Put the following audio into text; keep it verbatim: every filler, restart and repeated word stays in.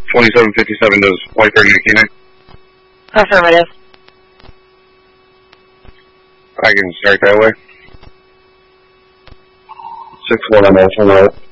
twenty-seven fifty-seven does White Bear Unit Canine. Affirmative. I can start that way. six one on that,